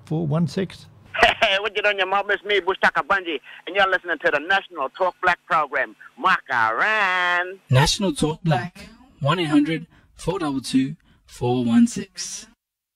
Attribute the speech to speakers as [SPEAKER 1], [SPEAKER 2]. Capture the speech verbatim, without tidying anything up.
[SPEAKER 1] four one six.
[SPEAKER 2] Hey, what you doing, your mom? It's me, Bushtaka Bunji, and you're listening to the National Talk Black program. Makaran.
[SPEAKER 3] National Talk Black. one eight hundred four two two four one six.